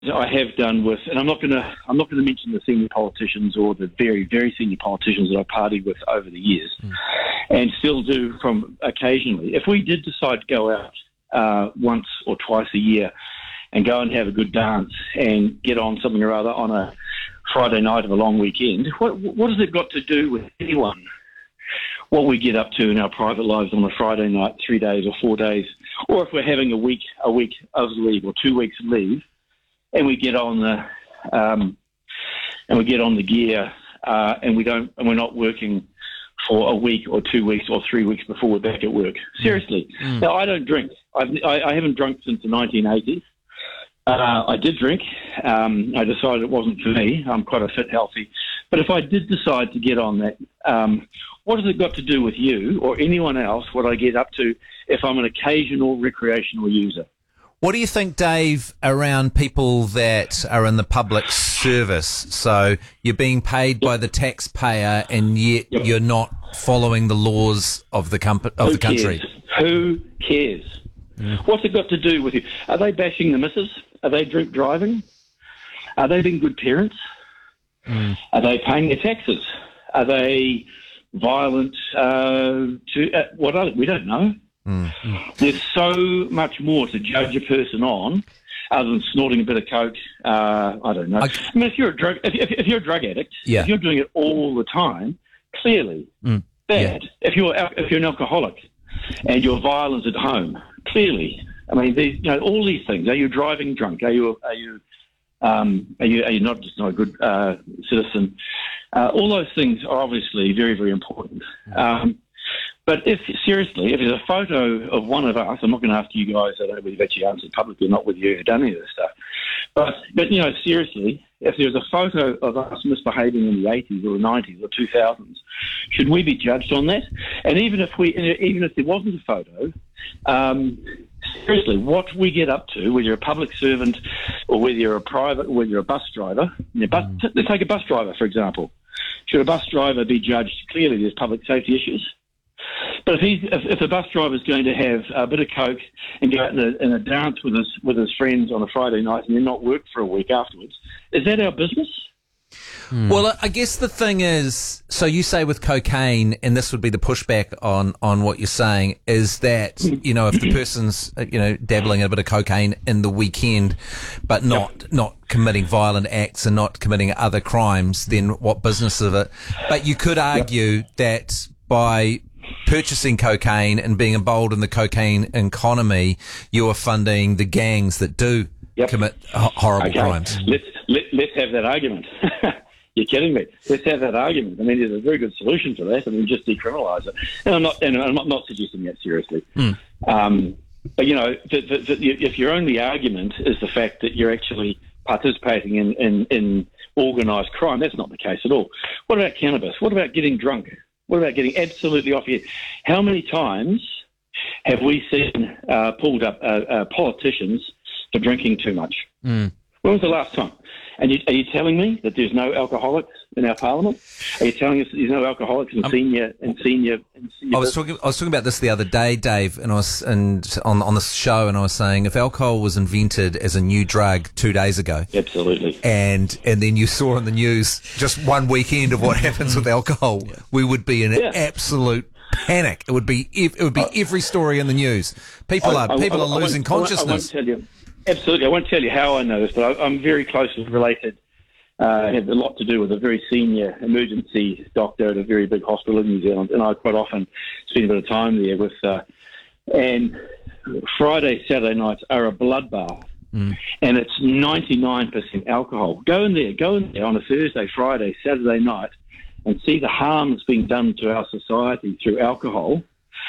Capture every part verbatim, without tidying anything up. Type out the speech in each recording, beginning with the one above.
I have done with, and I'm not going to, I'm not going to mention the senior politicians or the very, very senior politicians that I partied with over the years, mm. and still do from occasionally. If we did decide to go out uh, once or twice a year and go and have a good dance and get on something or other on a Friday night of a long weekend, what, what has it got to do with anyone? What we get up to in our private lives on a Friday night, three days or four days, or if we're having a week, a week of leave or two weeks of leave, and we get on the um, and we get on the gear, uh, and we don't, and we're not working for a week or two weeks or three weeks before we're back at work. Seriously. Mm. Now, I don't drink. I've, I, I haven't drunk since the nineteen eighties. Uh, I did drink. Um, I decided it wasn't for me. I'm quite a fit, healthy. But if I did decide to get on that, um, what has it got to do with you or anyone else, what I get up to if I'm an occasional recreational user? What do you think, Dave, around people that are in the public service? So you're being paid yep. by the taxpayer, and yet yep. you're not following the laws of the com- of Who the country. Cares? Who cares? Yeah. What's it got to do with you? Are they bashing the missus? Are they drink driving? Are they being good parents? Mm. Are they paying their taxes? Are they violent? Uh, to uh, what? Are they? We don't know. Mm. There's so much more to judge a person on, other than snorting a bit of coke. Uh, I don't know. I, I mean, if you're a drug, if, if, if you're a drug addict, yeah. if you're doing it all the time, clearly mm. bad. Yeah. If you're if you're an alcoholic and you're violent at home, clearly. I mean, these, you know, all these things. Are you driving drunk? Are you are you um, are you are you not just not a good uh, citizen? Uh, all those things are obviously very very important. Um, But if seriously, if there's a photo of one of us, I'm not going to ask you guys, I don't know whether you've actually answered publicly or not with you who've done any of this stuff. But, but you know, seriously, if there's a photo of us misbehaving in the eighties or the nineties or two thousands, should we be judged on that? And even if we, even if there wasn't a photo, um, seriously, what we get up to, whether you're a public servant or whether you're a private, or whether you're a bus driver, bus, let's take a bus driver, for example. Should a bus driver be judged? Clearly, there's public safety issues. But if, he's, if, if the bus driver is going to have a bit of coke and go out in a, in a dance with his with his friends on a Friday night and then not work for a week afterwards, is that our business? Hmm. Well, I guess the thing is, so you say with cocaine, and this would be the pushback on, on what you're saying, is that, you know, if the person's, you know, dabbling in a bit of cocaine in the weekend, but not yep. not committing violent acts and not committing other crimes, then what business is it? But you could argue yep. that by purchasing cocaine and being involved in the cocaine economy, you are funding the gangs that do yep. commit ho- horrible okay. crimes. Let's let, let's have that argument. You're kidding me? Let's have that argument. I mean, there's a very good solution to that. I mean, just decriminalise it. And I'm not, and I'm not, not suggesting that seriously. Mm. Um, but you know, the, the, the, if your only argument is the fact that you're actually participating in, in, in organised crime, that's not the case at all. What about cannabis? What about getting drunk? What about getting absolutely off your head? How many times have we seen uh, pulled up uh, uh, politicians for drinking too much? Mm. When was the last time? And you, are you telling me that there's no alcoholics in our parliament? Are you telling us that there's no alcoholics in um, senior in senior? In senior I was talking. I was talking about this the other day, Dave, and I was and on on the show, and I was saying if alcohol was invented as a new drug two days ago, absolutely, and and then you saw in the news just one weekend of what happens with alcohol, yeah. we would be in an yeah. absolute panic. It would be it would be every story in the news. People I, are people I, I, are losing I won't, consciousness. I won't tell you. Absolutely. I won't tell you how I know this, but I, I'm very closely related. Uh, I have a lot to do with a very senior emergency doctor at a very big hospital in New Zealand, and I quite often spend a bit of time there with. Uh, and Friday, Saturday nights are a bloodbath, mm. and it's ninety-nine percent alcohol. Go in there, go in there on a Thursday, Friday, Saturday night, and see the harm that's being done to our society through alcohol,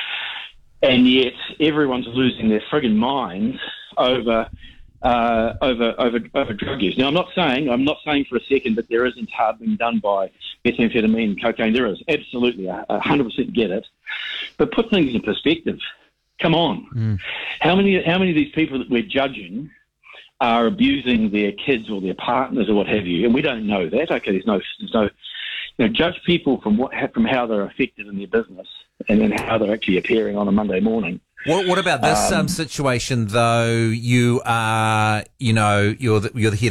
and yet everyone's losing their friggin' minds over uh, over over over drug use. Now, I'm not saying I'm not saying for a second that there isn't harm being done by methamphetamine and cocaine. There is absolutely, a hundred percent get it. But put things in perspective. Come on, mm. how many how many of these people that we're judging are abusing their kids or their partners or what have you? And we don't know that. Okay, there's no there's no. You know, judge people from what from how they're affected in their business and then how they're actually appearing on a Monday morning. What, what about this um, um, situation though? You are, you know, you're the, you're the head